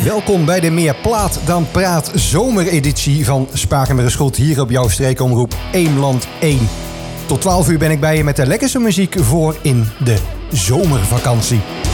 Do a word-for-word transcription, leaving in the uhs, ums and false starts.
Welkom bij de Meer Plaat dan Praat zomereditie van Spakenburg hier op jouw streekomroep Eemland één. Tot twaalf uur ben ik bij je met de lekkerste muziek voor in de zomervakantie.